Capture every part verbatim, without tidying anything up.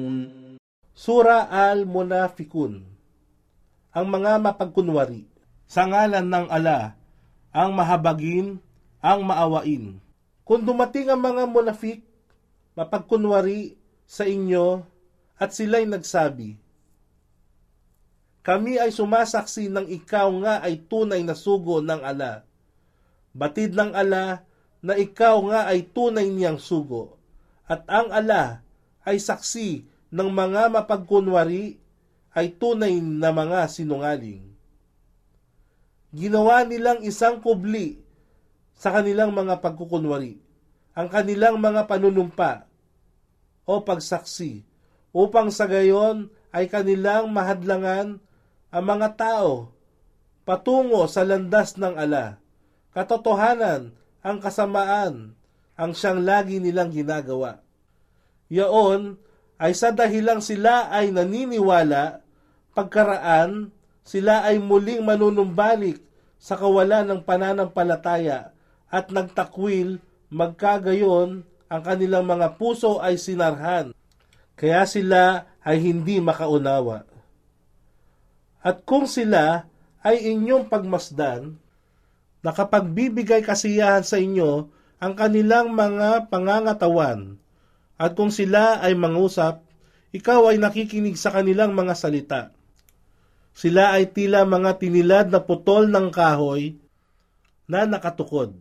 Sura al-Munafikun, ang mga mapagkunwari. Sa ngalan ng ala, ang mahabagin, ang maawain. Kung dumating ang mga munafik, mapagkunwari sa inyo, at sila'y nagsabi, kami ay sumasaksi ng ikaw nga ay tunay na sugo ng ala. Batid ng ala na ikaw nga ay tunay niyang sugo, at ang ala ay saksi ng mga mapagkunwari ay tunay na mga sinungaling. Ginawa nilang isang kubli sa kanilang mga pagkukunwari, ang kanilang mga panunumpa o pagsaksi, upang sa gayon ay kanilang mahadlangan ang mga tao patungo sa landas ng ala. Katotohanan, ang kasamaan, ang siyang lagi nilang ginagawa. Yaon ay sa dahilang sila ay naniniwala, pagkaraan, sila ay muling manunumbalik sa kawalan ng pananampalataya at nagtakwil, magkagayon ang kanilang mga puso ay sinarhan, kaya sila ay hindi makaunawa. At kung sila ay inyong pagmasdan, nakapagbibigay kasiyahan sa inyo ang kanilang mga pangangatawan, at kung sila ay mangusap, ikaw ay nakikinig sa kanilang mga salita. Sila ay tila mga tinilad na putol ng kahoy na nakatukod.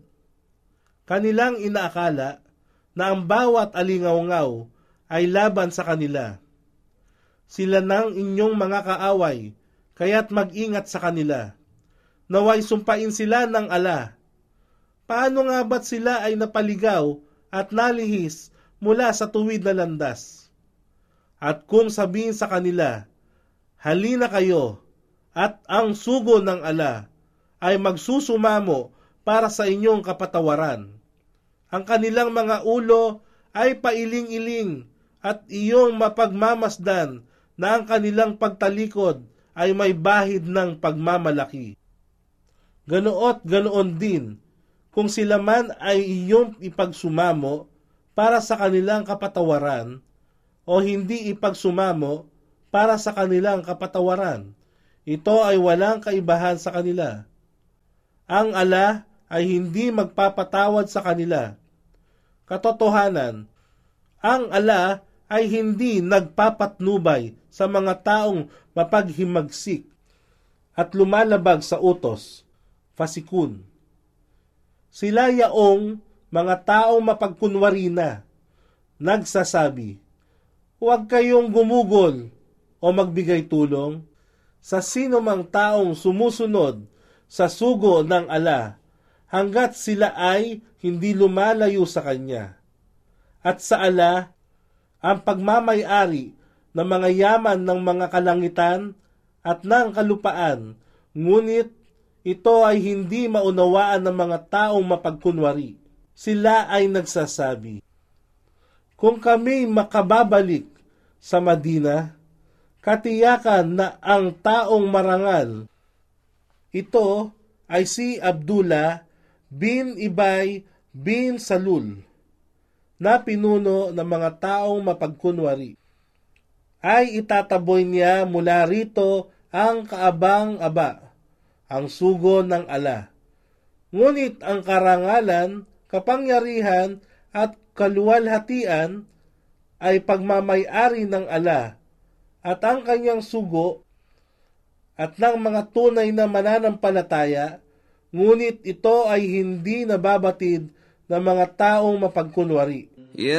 Kanilang inaakala na ang bawat alingaw-ngaw ay laban sa kanila. Sila ng inyong mga kaaway, kaya't mag-ingat sa kanila. Naway sumpain sila ng ala. Paano nga ba't sila ay napaligaw at nalihis mula sa tuwid na landas? At kung sabihin sa kanila, halina kayo, at ang sugo ng ala ay magsusumamo para sa inyong kapatawaran. Ang kanilang mga ulo ay pailing-iling at iyong mapagmamasdan na ang kanilang pagtalikod ay may bahid ng pagmamalaki. Ganoot ganoon din kung sila man ay iyong ipagsumamo para sa kanilang kapatawaran o hindi ipagsumamo para sa kanilang kapatawaran. Ito ay walang kaibahan sa kanila. Ang ala ay hindi magpapatawad sa kanila. Katotohanan, ang ala ay hindi nagpapatnubay sa mga taong mapaghimagsik at lumalabag sa utos, fasikun. Sila yaong mga taong mapagkunwari na, nagsasabi, huwag kayong gumugol o magbigay tulong sa sino mang taong sumusunod sa sugo ng ala hanggat sila ay hindi lumalayo sa kanya. At sa ala, ang pagmamayari ng mga yaman ng mga kalangitan at ng kalupaan, ngunit ito ay hindi maunawaan ng mga taong mapagkunwari. Sila ay nagsasabi, kung kami makababalik sa Madina, katiyakan na ang taong marangal, ito ay si Abdullah bin Ibay bin Salul, na pinuno ng mga taong mapagkunwari, ay itataboy niya mula rito ang kaabang-aba, ang sugo ng ala. Ngunit ang karangalan, kapangyarihan at kaluwalhatian ay pagmamayari ng ala, at ang kanyang sugo at ng mga tunay na mananampalataya, ngunit ito ay hindi nababatid ng mga taong mapagkunwari.